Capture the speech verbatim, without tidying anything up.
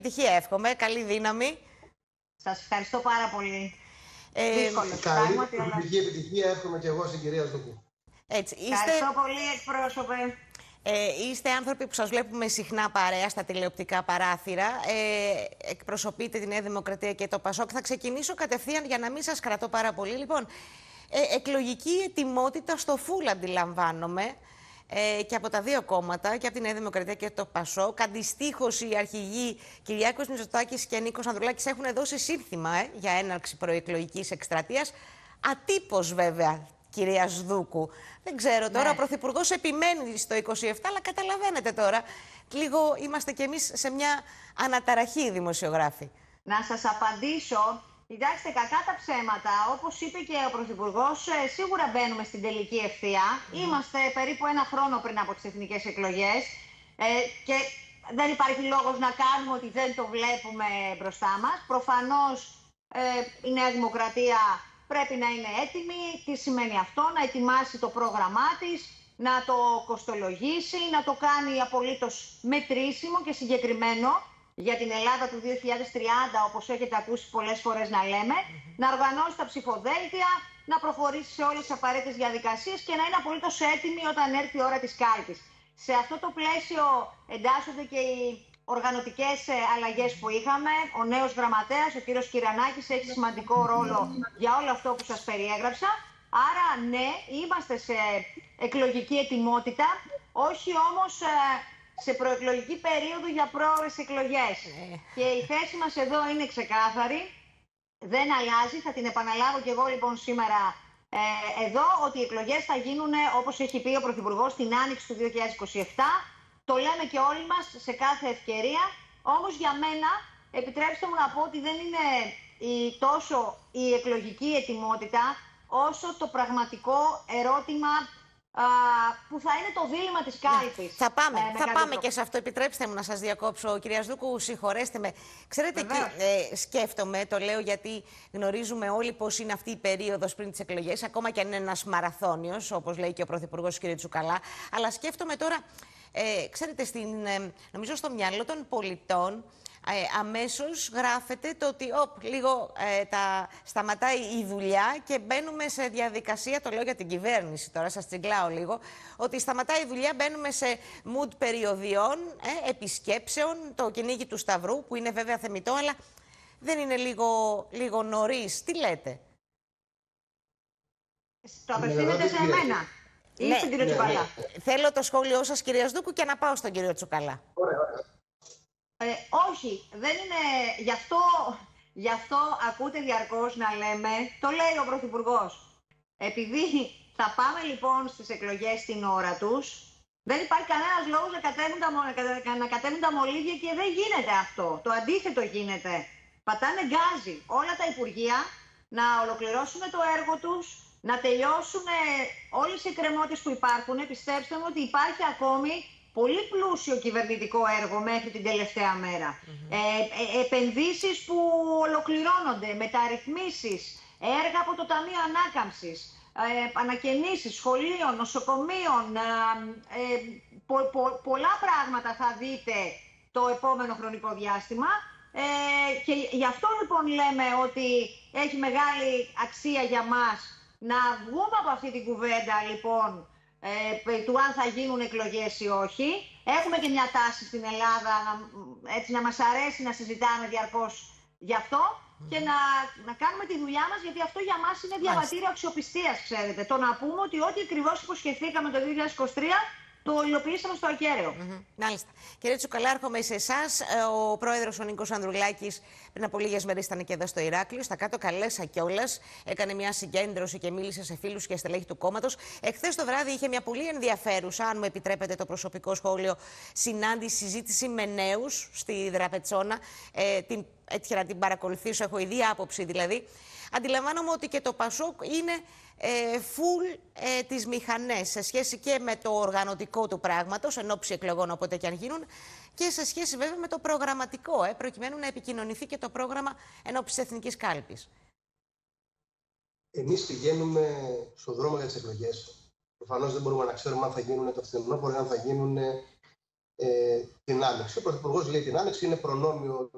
Επιτυχία εύχομαι, καλή δύναμη. Σας ευχαριστώ πάρα πολύ. Ε, Δύσκολο καλή πράγματι, αλλά... επιτυχία, επιτυχία εύχομαι και εγώ στην κυρία Σδούκου. Έτσι, είστε, Ευχαριστώ πολύ, εκπρόσωπε. ε, είστε άνθρωποι που σας βλέπουμε συχνά παρέα στα τηλεοπτικά παράθυρα. Ε, εκπροσωπείτε τη Νέα Δημοκρατία και το Πασόκ. Θα ξεκινήσω κατευθείαν για να μην σας κρατώ πάρα πολύ. Λοιπόν, ε, εκλογική ετοιμότητα στο φουλ αντιλαμβάνομαι. Ε, και από τα δύο κόμματα, και από τη Νέα Δημοκρατία και το Πασόκ. Αντιστοίχως, οι αρχηγοί Κυριάκος Μητσοτάκης και Νίκος Ανδρουλάκης έχουν δώσει σύνθημα ε, για έναρξη προεκλογικής εκστρατείας. Ατύπως, βέβαια, κυρία Σδούκου. Δεν ξέρω τώρα, ναι. Ο Πρωθυπουργός επιμένει στο είκοσι επτά, αλλά καταλαβαίνετε τώρα. Λίγο είμαστε κι εμείς σε μια αναταραχή, δημοσιογράφοι. Να σας απαντήσω. Κοιτάξτε, κακά τα ψέματα, όπως είπε και ο Πρωθυπουργός, σίγουρα μπαίνουμε στην τελική ευθεία. Mm. Είμαστε περίπου ένα χρόνο πριν από τις εθνικές εκλογές ε, και δεν υπάρχει λόγος να κάνουμε ότι δεν το βλέπουμε μπροστά μας. Προφανώς ε, η Νέα Δημοκρατία πρέπει να είναι έτοιμη. Τι σημαίνει αυτό? Να ετοιμάσει το πρόγραμμά της, να το κοστολογήσει, να το κάνει απολύτως μετρήσιμο και συγκεκριμένο για την Ελλάδα του δύο χιλιάδες τριάντα, όπως έχετε ακούσει πολλές φορές να λέμε, mm-hmm. να οργανώσει τα ψηφοδέλτια, να προχωρήσει σε όλες τις απαραίτητες διαδικασίες και να είναι απολύτως έτοιμη όταν έρθει η ώρα της κάλπης. Σε αυτό το πλαίσιο εντάσσονται και οι οργανωτικές αλλαγές που είχαμε. Ο νέος γραμματέας, ο κύριος Κυρανάκης, έχει σημαντικό ρόλο για όλο αυτό που σας περιέγραψα. Άρα, ναι, είμαστε σε εκλογική ετοιμότητα, όχι όμως σε προεκλογική περίοδο για πρόορες εκλογές. Ε. Και η θέση μας εδώ είναι ξεκάθαρη, δεν αλλάζει, θα την επαναλάβω και εγώ λοιπόν σήμερα ε, εδώ, ότι οι εκλογές θα γίνουν, όπως έχει πει ο Πρωθυπουργός, την άνοιξη του δύο χιλιάδες είκοσι επτά. Το λέμε και όλοι μας σε κάθε ευκαιρία, όμως για μένα, επιτρέψτε μου να πω ότι δεν είναι η, τόσο η εκλογική ετοιμότητα, όσο το πραγματικό ερώτημα Α, που θα είναι το δίλημμα της κάλπης. Ναι, θα πάμε, ε, θα πάμε και σε αυτό. Επιτρέψτε μου να σας διακόψω, κυρία Σδούκου, συγχωρέστε με. Ξέρετε, και, ε, σκέφτομαι, το λέω γιατί γνωρίζουμε όλοι πώς είναι αυτή η περίοδος πριν τις εκλογές, ακόμα και αν είναι ένας μαραθώνιος, όπως λέει και ο Πρωθυπουργός κ. Τσουκαλά. Αλλά σκέφτομαι τώρα, ε, ξέρετε, στην, ε, νομίζω στο μυαλό των πολιτών, Ε, αμέσως γράφεται το ότι οπ, λίγο ε, τα, σταματάει η δουλειά και μπαίνουμε σε διαδικασία, το λέω για την κυβέρνηση τώρα, σας τσιγκλάω λίγο, ότι σταματάει η δουλειά, μπαίνουμε σε mood περιοδιών, ε, επισκέψεων, το κυνήγι του Σταυρού, που είναι βέβαια θεμιτό, αλλά δεν είναι λίγο, λίγο νωρίς. Τι λέτε? Το απευθύνεται σε μένα. Ή ναι, στον κύριο ναι, Τσουκαλά. Ναι. Θέλω το σχόλιο σας, κυρία Σδούκου, και να πάω στον κύριο Τσουκαλά. Ωραία, ωραία. Ε, όχι, δεν είναι. Γι' αυτό, γι' αυτό ακούτε διαρκώς να λέμε, το λέει ο Πρωθυπουργός. Επειδή θα πάμε λοιπόν στις εκλογές στην ώρα τους, δεν υπάρχει κανένας λόγος να κατέβουν τα, να κατέβουν τα μολύβια και δεν γίνεται αυτό. Το αντίθετο γίνεται. Πατάνε γκάζι όλα τα υπουργεία να ολοκληρώσουν το έργο τους, να τελειώσουν όλες οι εκκρεμότητες που υπάρχουν. Πιστέψτε μου ότι υπάρχει ακόμη πολύ πλούσιο κυβερνητικό έργο μέχρι την τελευταία μέρα. Mm-hmm. ε, ε, επενδύσεις που ολοκληρώνονται, μεταρρυθμίσεις, έργα από το Ταμείο Ανάκαμψης, ε, ανακαινήσεις σχολείων, νοσοκομείων, ε, ε, πο, πο, πολλά πράγματα θα δείτε το επόμενο χρονικό διάστημα. Ε, και γι' αυτό λοιπόν λέμε ότι έχει μεγάλη αξία για μας να βγούμε από αυτή την κουβέντα λοιπόν, Ε, του αν θα γίνουν εκλογές ή όχι. Έχουμε και μια τάση στην Ελλάδα να, έτσι, να μας αρέσει να συζητάμε διαρκώς γι' αυτό mm. και να, να κάνουμε τη δουλειά μας, γιατί αυτό για μας είναι διαβατήριο αξιοπιστίας, ξέρετε. Το να πούμε ότι ό,τι ακριβώς υποσχεθήκαμε το δύο χιλιάδες είκοσι τρία το υλοποιήσαμε στο ακέραιο. Mm-hmm. Μάλιστα. Κύριε Τσουκαλά, έρχομαι σε εσάς. Ο πρόεδρος ο Νίκος Ανδρουλάκης πριν από λίγες μέρες ήταν και εδώ στο Ηράκλειο. Στα κάτω καλέσα κιόλας. Έκανε μια συγκέντρωση και μίλησε σε φίλους και στελέχη του κόμματος. Εχθές το βράδυ είχε μια πολύ ενδιαφέρουσα, αν μου επιτρέπετε το προσωπικό σχόλιο, συνάντηση, συζήτηση με νέους στη Δραπετσόνα. Ε, την, έτυχε να την παρακολουθήσω, έχω ήδη άποψη δηλαδή. Αντιλαμβάνομαι ότι και το Πασόκ είναι ε, full ε, τις μηχανές σε σχέση και με το οργανωτικό του πράγματος, εν ώψη εκλογών όποτε και αν γίνουν, και σε σχέση βέβαια με το προγραμματικό, ε, προκειμένου να επικοινωνηθεί και το πρόγραμμα εν ώψη της εθνικής κάλπης. Εμείς πηγαίνουμε στον δρόμο για τις εκλογές. Προφανώς δεν μπορούμε να ξέρουμε αν θα γίνουν το φθινόπωρο, αν θα γίνουν ε, την άνοιξη. Ο Πρωθυπουργός λέει την άνοιξη, είναι προνόμιο